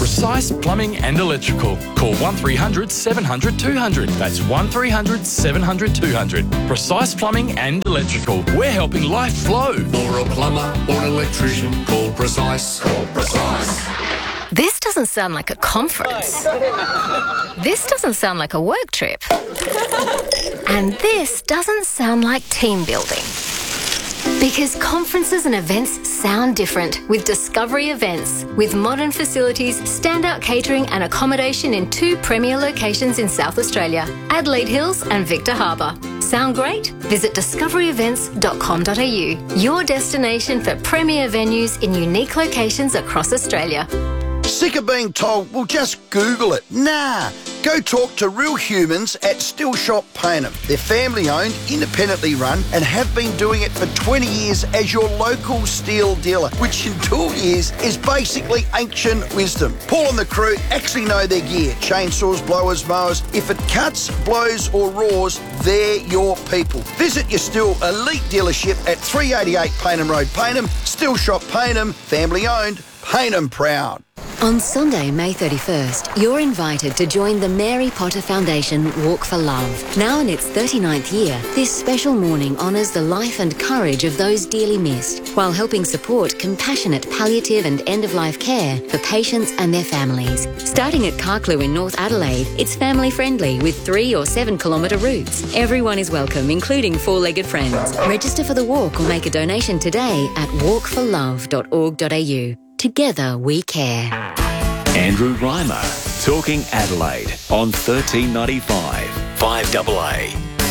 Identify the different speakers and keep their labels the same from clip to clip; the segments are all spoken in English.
Speaker 1: Precise Plumbing and Electrical. Call 1300 700 200. That's 1300 700 200. Precise Plumbing and Electrical. We're helping life flow.
Speaker 2: For a plumber or an electrician, call Precise. Call Precise.
Speaker 3: This doesn't sound like a conference. This doesn't sound like a work trip. And this doesn't sound like team building. Because conferences and events sound different with Discovery Events. With modern facilities, standout catering and accommodation in 2 premier locations in South Australia, Adelaide Hills and Victor Harbour. Sound great? Visit discoveryevents.com.au, your destination for premier venues in unique locations across Australia.
Speaker 4: Sick of being told, well, just Google it. Nah. Go talk to real humans at Still Shop Payneham. They're family-owned, independently run, and have been doing it for 20 years as your local steel dealer, which in 2 years is basically ancient wisdom. Paul and the crew actually know their gear. Chainsaws, blowers, mowers. If it cuts, blows or roars, they're your people. Visit your Still Elite dealership at 388 Payneham Road, Payneham. Still Shop Payneham, family-owned, Payneham proud.
Speaker 3: On Sunday, May 31st, you're invited to join the Mary Potter Foundation Walk for Love. Now in its 39th year, this special morning honours the life and courage of those dearly missed, while helping support compassionate palliative and end-of-life care for patients and their families. Starting at Carclew in North Adelaide, it's family-friendly with 3 or 7 kilometre routes. Everyone is welcome, including 4-legged friends. Register for the walk or make a donation today at walkforlove.org.au. Together we care.
Speaker 5: Andrew Reimer, talking Adelaide on 1395 5AA.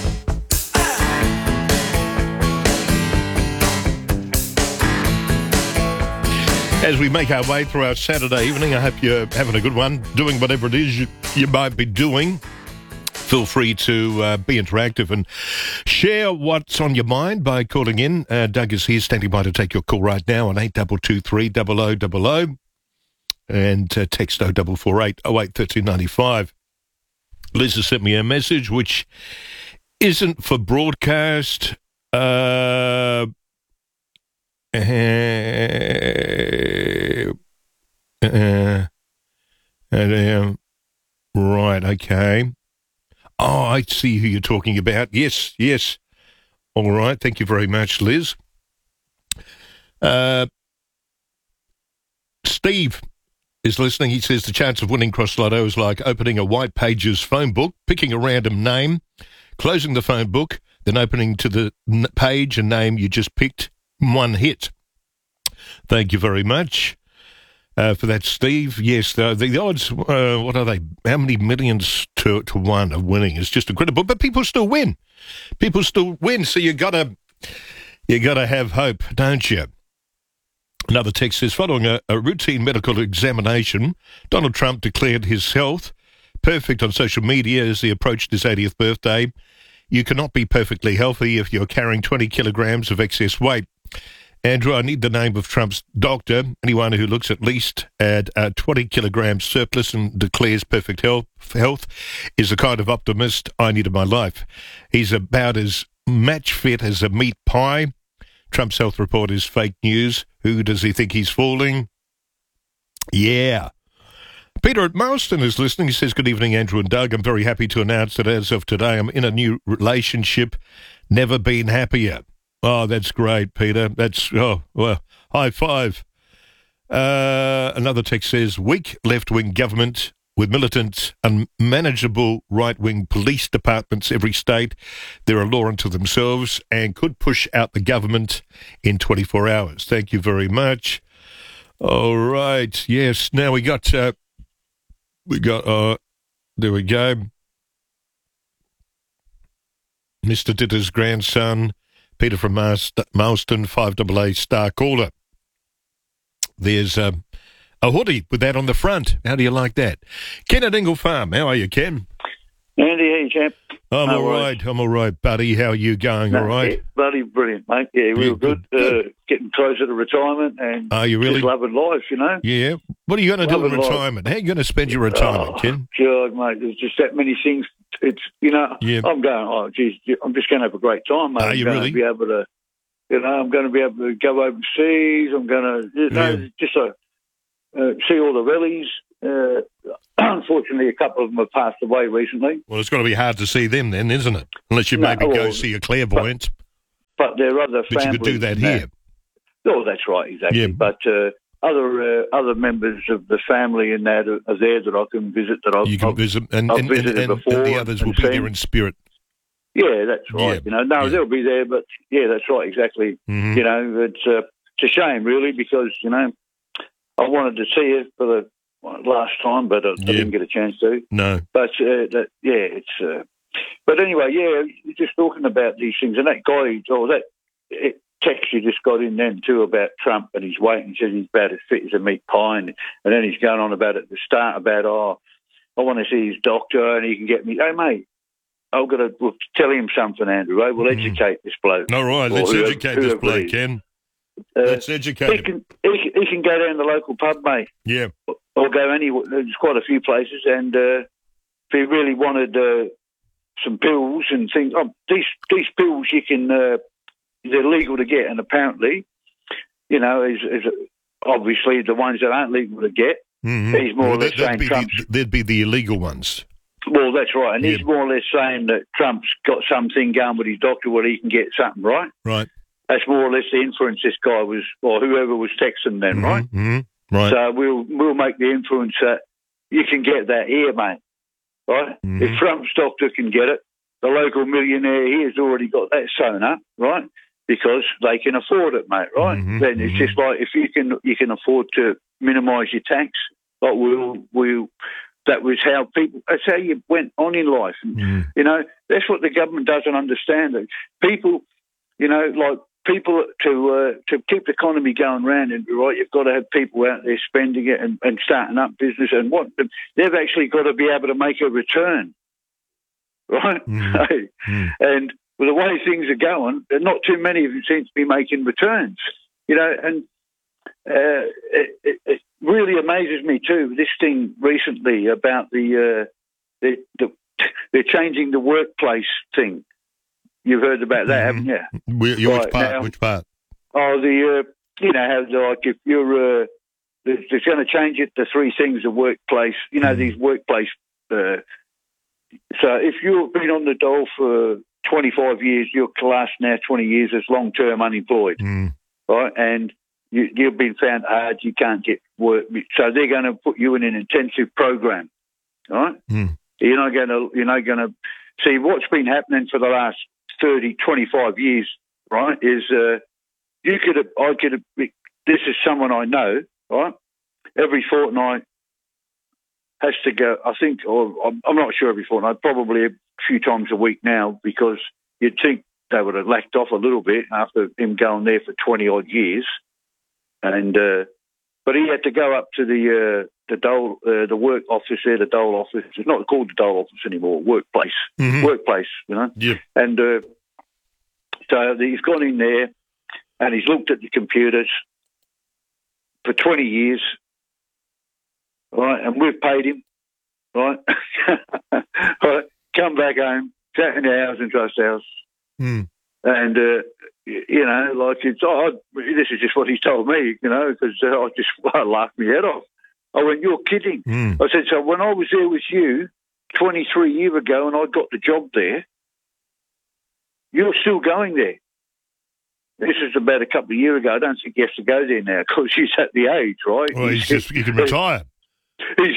Speaker 6: As we make our way through our Saturday evening, I hope you're having a good one, doing whatever it is you might be doing. Feel free to be interactive and share what's on your mind by calling in. Doug is here, standing by to take your call right now on 8223 0000 and text 0448 08 1395. Liz has sent me a message which isn't for broadcast. Right, okay. Oh, I see who you're talking about. Yes. All right. Thank you very much, Liz. Steve is listening. He says the chance of winning Cross Lotto is like opening a White Pages phone book, picking a random name, closing the phone book, then opening to the page and name you just picked. One hit. Thank you very much. For that, Steve. Yes, the odds, what are they? How many millions to 1 of winning is just incredible. But people still win. So you gotta have hope, don't you? Another text says, following a routine medical examination, Donald Trump declared his health perfect on social media as he approached his 80th birthday. You cannot be perfectly healthy if you're carrying 20 kilograms of excess weight. Andrew, I need the name of Trump's doctor. Anyone who looks at least at 20 kilograms surplus and declares perfect health is the kind of optimist I need in my life. He's about as match fit as a meat pie. Trump's health report is fake news. Who does he think he's fooling? Yeah. Peter at Marston is listening. He says, good evening, Andrew and Doug. I'm very happy to announce that as of today, I'm in a new relationship. Never been happier. Oh, that's great, Peter. That's, oh, well, high five. Another text says, weak left-wing government with militant, unmanageable right-wing police departments every state. They're a law unto themselves and could push out the government in 24 hours. Thank you very much. All right. Yes. Now we got, there we go. Mr. Ditter's grandson, Peter from Marston, 5AA star caller. There's a hoodie with that on the front. How do you like that? Ken at Ingle Farm. How are you, Ken?
Speaker 7: Andy, how you, champ?
Speaker 6: I'm all right, buddy. How are you going? All right?
Speaker 7: Yeah, bloody brilliant, mate. Yeah, real good. Getting closer to retirement and
Speaker 6: are you really?
Speaker 7: Just loving life, you know?
Speaker 6: Yeah. What are you going to do in retirement? How are you going to spend your retirement, Ken?
Speaker 7: God, mate, there's just that many things. It's, you know,
Speaker 6: yeah.
Speaker 7: I'm going, I'm just going to have a great time, mate.
Speaker 6: Are you really?
Speaker 7: Be able to, you know, I'm going to be able to go overseas. I'm going to, just see all the rallies. Unfortunately, a couple of them have passed away recently.
Speaker 6: Well, it's got to be hard to see them then, isn't it? Unless you maybe go see a clairvoyant.
Speaker 7: But there are other families.
Speaker 6: But you could do that here.
Speaker 7: Oh, that's right, exactly.
Speaker 6: Yeah.
Speaker 7: But other members of the family and that are there that I can visit. I've
Speaker 6: visit, and the others will be there in spirit.
Speaker 7: Yeah, that's right.
Speaker 6: Yeah.
Speaker 7: They'll be there, but yeah, that's right, exactly.
Speaker 6: Mm-hmm.
Speaker 7: It's a shame, really, because I wanted to see it for the last time, but I didn't get a chance to.
Speaker 6: No.
Speaker 7: But but anyway, you're just talking about these things, and that guy, that text you just got in then too about Trump and his weight, and he says he's about as fit as a meat pie, and then he's going on about at the start about, I want to see his doctor and he can get me. Hey, mate, I've got to tell him something, Andrew. Right? We'll educate this bloke.
Speaker 6: All right, let's educate this bloke, Ken. Let's educate him.
Speaker 7: He can go down the local pub, mate.
Speaker 6: Yeah.
Speaker 7: Or go anywhere. There's quite a few places, and if he really wanted some pills and things, these pills you can, they're legal to get, and apparently, is obviously the ones that aren't legal to get.
Speaker 6: Mm-hmm.
Speaker 7: He's more or less saying
Speaker 6: there'd be the illegal ones.
Speaker 7: Well, that's right, and he's more or less saying that Trump's got something going with his doctor where he can get something, right?
Speaker 6: Right.
Speaker 7: That's more or less the inference this guy was, or whoever was texting then, right?
Speaker 6: Mm-hmm. Right.
Speaker 7: So we'll make the inference that you can get that here, mate. Right?
Speaker 6: Mm-hmm.
Speaker 7: If Trump's doctor can get it, the local millionaire here has already got that sewn up, right? Because they can afford it, mate, right?
Speaker 6: Mm-hmm.
Speaker 7: Then it's just like if you can afford to minimise your tax, like that was how that's how you went on in life. And, that's what the government doesn't understand. People, people to keep the economy going round, and right, you've got to have people out there spending it and starting up business, and they've actually got to be able to make a return, right?
Speaker 6: Mm-hmm.
Speaker 7: And with the way things are going, not too many of them seem to be making returns, and it really amazes me too, this thing recently about they're changing the workplace thing. You've heard about that, haven't you?
Speaker 6: Which part?
Speaker 7: Oh, how if you're, they're going to change it to three things: the workplace. These workplace. So if you've been on the dole for 25 years, you're classed now 20 years as long-term unemployed, right? And you've been found hard; you can't get work. So they're going to put you in an intensive program, right? You're not going to see what's been happening for the last 30, 25 years, right, is this is someone I know, right, every fortnight has to go, I think, or I'm not sure every fortnight, probably a few times a week now, because you'd think they would have lacked off a little bit after him going there for 20-odd years. And but he had to go up to the Dole, the work office there, the Dole office. It's not called the Dole office anymore. Workplace, workplace,
Speaker 6: Yeah.
Speaker 7: And so he's gone in there, and he's looked at the computers for 20 years, right? And we've paid him, right? Right, come back home, sat in the housing trust house, and this is just what he's told me, because I laughed my head off. I went, you're kidding. I said, so when I was there with you 23 years ago and I got the job there, you're still going there. This is about a couple of years ago. I don't think he has to go there now because he's at the age, right?
Speaker 6: Well, he can retire.
Speaker 7: He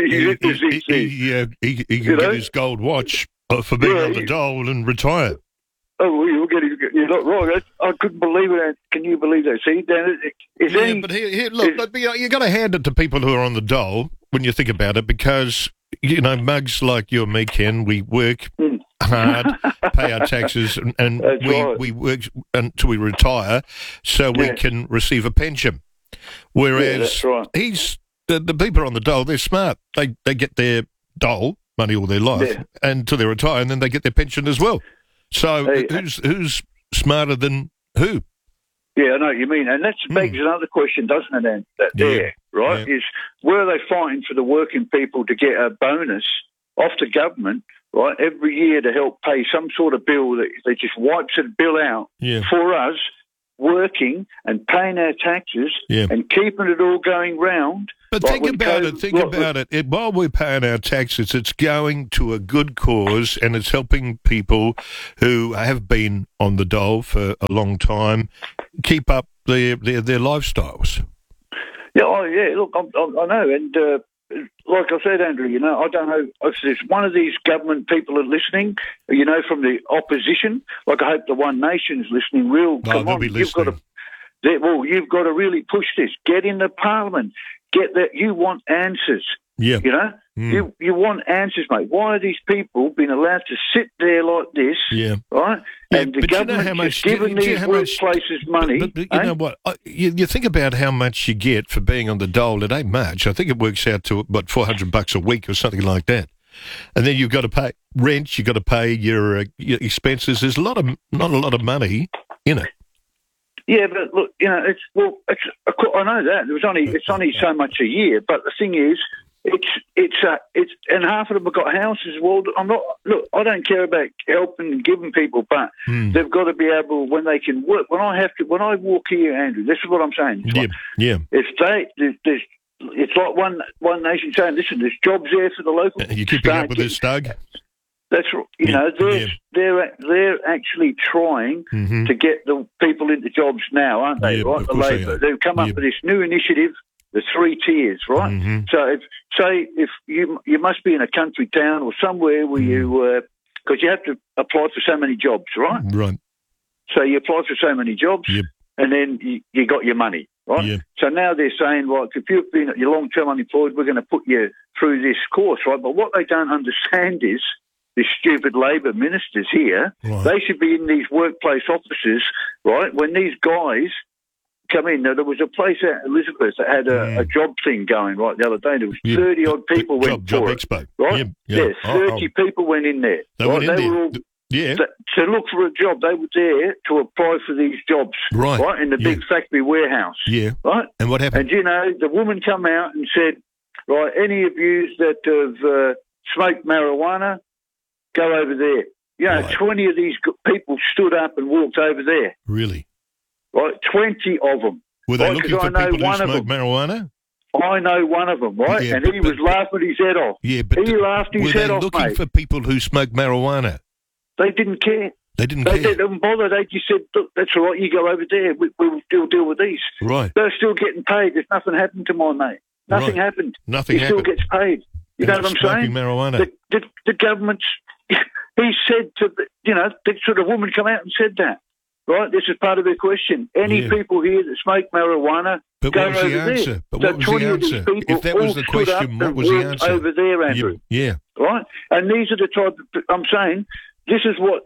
Speaker 6: can get his gold watch for being on the dole and retire.
Speaker 7: Oh, well, you're not wrong. I couldn't believe it. Can you believe that? See, Dan,
Speaker 6: but you got to hand it to people who are on the dole when you think about it, because mugs like you and me, Ken, we work hard, pay our taxes, and we work until we retire, so we can receive a pension. Whereas the people on the dole, they're smart. They get their dole money all their life until they retire, and then they get their pension as well. So who's smarter than who?
Speaker 7: Yeah, I know what you mean. And that begs another question, doesn't it, right? Yeah. Is were they fighting for the working people to get a bonus off the government, right, every year to help pay some sort of bill that they just wipes a bill out for us working and paying our taxes and keeping it all going round
Speaker 6: But think about it. While we're paying our taxes, it's going to a good cause, and it's helping people who have been on the dole for a long time keep up their lifestyles.
Speaker 7: Yeah, look, I know, and like I said, Andrew, I don't know if there's one of these government people are listening, from the opposition. Like, I hope the One Nation's listening. Come on, you've got to really push this. Get in the Parliament. Get that. You want answers.
Speaker 6: Yeah.
Speaker 7: You want answers, mate. Why are these people being allowed to sit there like this?
Speaker 6: Yeah.
Speaker 7: Right?
Speaker 6: Yeah,
Speaker 7: and the government is giving these workplaces money.
Speaker 6: But you know what? You think about how much you get for being on the dole. It ain't much. I think it works out to about $400 a week or something like that. And then you've got to pay rent. You've got to pay your expenses. There's not a lot of money in it.
Speaker 7: Yeah, but look, I know that it's only so much a year. But the thing is, it's and half of them have got houses. Well, I don't care about helping and giving people, but they've got to be able, when they can work. When I walk here, Andrew, this is what I'm saying. It's like one nation saying, listen, there's jobs there for the local.
Speaker 6: You keeping up with this, Doug?
Speaker 7: That's they're actually trying to get the people into jobs now, aren't they?
Speaker 6: Yeah,
Speaker 7: right, the Labor. They've come up with this new initiative, the 3 tiers, right?
Speaker 6: Mm-hmm.
Speaker 7: So if you must be in a country town or somewhere where you because you have to apply for so many jobs, right?
Speaker 6: Right.
Speaker 7: So you apply for so many jobs, and then you got your money, right?
Speaker 6: Yep.
Speaker 7: So now they're saying, right, if you've been you're long-term unemployed, we're going to put you through this course, right? But what they don't understand is, these stupid Labor ministers here, they should be in these workplace offices, right? When these guys come in, there was a place at Elizabeth that had a job thing going right the other day. There was 30-odd people went
Speaker 6: job
Speaker 7: for
Speaker 6: expo.
Speaker 7: it, right? Yeah, 30 people went in there.
Speaker 6: They went in there.
Speaker 7: Were all, to look for a job. They were there to apply for these jobs, right? In the big factory warehouse, right?
Speaker 6: And what happened?
Speaker 7: And, the woman come out and said, right, any of you that have smoked marijuana, go over there. 20 of these people stood up and walked over there.
Speaker 6: Really?
Speaker 7: Right, 20 of them.
Speaker 6: Were they looking for people who smoke marijuana?
Speaker 7: I know one of them, right?
Speaker 6: Yeah,
Speaker 7: and he was laughing his head off.
Speaker 6: Yeah, but
Speaker 7: he laughed his head off,
Speaker 6: Were they looking for people who smoke marijuana?
Speaker 7: They didn't care.
Speaker 6: They didn't care?
Speaker 7: They didn't bother. They just said, look, that's all right, you go over there. We'll deal with these.
Speaker 6: Right.
Speaker 7: They're still getting paid. There's nothing happened to my mate. Nothing happened.
Speaker 6: Nothing
Speaker 7: he
Speaker 6: happened.
Speaker 7: Still gets paid. You know what I'm saying?
Speaker 6: Smoking marijuana.
Speaker 7: The government's... He said the woman come out and said that, right? This is part of her question. Any people here that smoke marijuana,
Speaker 6: but
Speaker 7: go
Speaker 6: what was
Speaker 7: over
Speaker 6: the answer?
Speaker 7: there.
Speaker 6: But what was the answer? If that was the question, what was the answer?
Speaker 7: Over there, Andrew.
Speaker 6: Yeah.
Speaker 7: Right? And these are the type of... I'm saying, this is what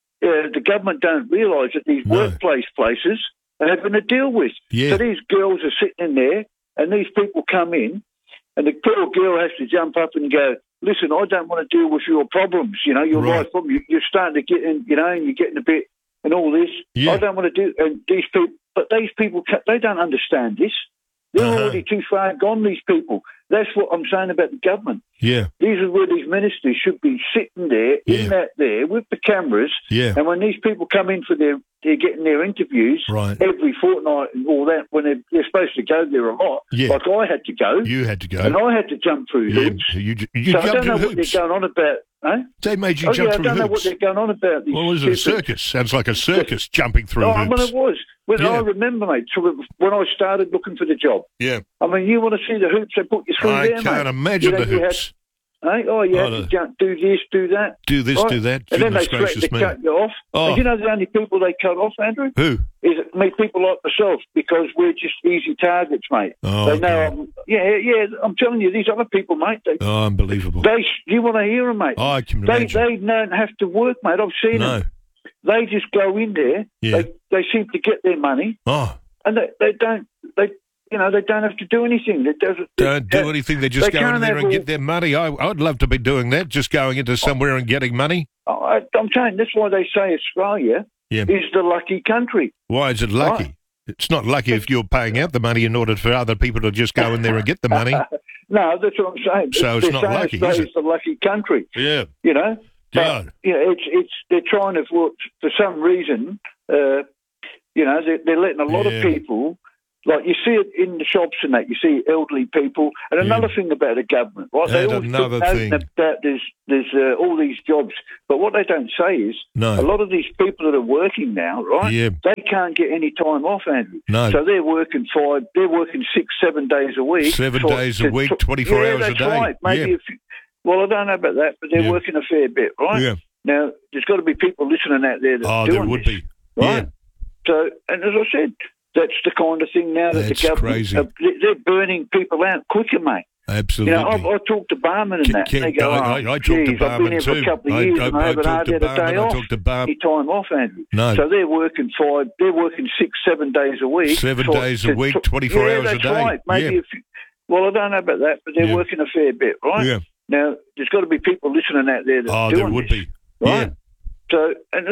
Speaker 7: the government don't realise, that these workplace places are having to deal with.
Speaker 6: Yeah.
Speaker 7: So these girls are sitting in there, and these people come in, and the poor girl has to jump up and go, listen, I don't want to deal with your problems, your life problem. You're starting to get in, and you're getting a bit, and all this.
Speaker 6: Yeah.
Speaker 7: I don't want to do, and these people, they don't understand this. They're already too far gone, these people. That's what I'm saying about the government.
Speaker 6: Yeah.
Speaker 7: These are where these ministers should be sitting there, in that there, with the cameras.
Speaker 6: Yeah.
Speaker 7: And when these people come in for they're getting their interviews every fortnight and all that, when they're supposed to go there a lot, like I had to go.
Speaker 6: You had to go.
Speaker 7: And I had to jump through hoops.
Speaker 6: You
Speaker 7: so
Speaker 6: jumped
Speaker 7: I don't know
Speaker 6: through
Speaker 7: what
Speaker 6: hoops.
Speaker 7: they're going on about. Eh?
Speaker 6: They made you jump through hoops.
Speaker 7: I don't know what they're going on about.
Speaker 6: What was it, a circus? Sounds like a circus, jumping through hoops.
Speaker 7: Well, it was. I remember, mate, when I started looking for the job.
Speaker 6: Yeah.
Speaker 7: I mean, you want to see the hoops they put you through there, mate?
Speaker 6: I can't imagine the hoops.
Speaker 7: You have to do this, do that.
Speaker 6: Do this, do that.
Speaker 7: And then they threaten to cut you off.
Speaker 6: Oh.
Speaker 7: And the only people they cut off, Andrew?
Speaker 6: Who?
Speaker 7: Is people like myself, because we're just easy targets, mate.
Speaker 6: Oh,
Speaker 7: they know. I'm telling you, these other people, mate.
Speaker 6: Unbelievable.
Speaker 7: You want to hear them, mate?
Speaker 6: I can imagine.
Speaker 7: They don't have to work, mate. I've seen them. They just go in there.
Speaker 6: Yeah.
Speaker 7: They seem to get their money.
Speaker 6: Oh.
Speaker 7: And they don't. They don't have to do anything. They
Speaker 6: don't do anything. They just go in there and get their money. I'd love to be doing that, just going into somewhere and getting money.
Speaker 7: I'm saying that's why they say Australia is the lucky country.
Speaker 6: Why is it lucky? Right. It's not lucky if you're paying out the money in order for other people to just go in there and get the money.
Speaker 7: No, that's what I'm saying.
Speaker 6: So it's not lucky, is it?
Speaker 7: It's the lucky country.
Speaker 6: Yeah.
Speaker 7: But, it's they're trying to, for some reason, they're letting a lot of people Like you see it in the shops and that, you see elderly people. And another thing about the government, right? They always
Speaker 6: another thing.
Speaker 7: That there's all these jobs, but what they don't say is a lot of these people that are working now, right?
Speaker 6: Yeah.
Speaker 7: They can't get any time off, Andrew.
Speaker 6: No.
Speaker 7: So they're working 6, 7 days a week.
Speaker 6: 7 days a week, 24 hours a day.
Speaker 7: Right. Maybe well, I don't know about that, but they're working a fair bit, right?
Speaker 6: Yeah.
Speaker 7: Now, there's got to be people listening out there that doing
Speaker 6: there would
Speaker 7: this,
Speaker 6: be.
Speaker 7: right?
Speaker 6: Yeah.
Speaker 7: So, and as I said, that's the kind of thing now that
Speaker 6: That's
Speaker 7: the government
Speaker 6: crazy.
Speaker 7: They're burning people out quicker, mate.
Speaker 6: Absolutely.
Speaker 7: You know, I talk to barmen and that. And they go,
Speaker 6: I talk to
Speaker 7: I've been
Speaker 6: barmen
Speaker 7: here for
Speaker 6: too.
Speaker 7: a couple of years and I haven't had a day off.
Speaker 6: I talk to barmen.
Speaker 7: Any time off, Andrew.
Speaker 6: No.
Speaker 7: So they're working 6, 7 days a week.
Speaker 6: 7 days a week, 24 hours a day.
Speaker 7: That's right. Maybe well, I don't know about that, but they're working a fair bit, right?
Speaker 6: Yeah.
Speaker 7: Now, there's got to be people listening out there that doing
Speaker 6: there would
Speaker 7: this,
Speaker 6: be.
Speaker 7: right?
Speaker 6: Yeah.
Speaker 7: So, and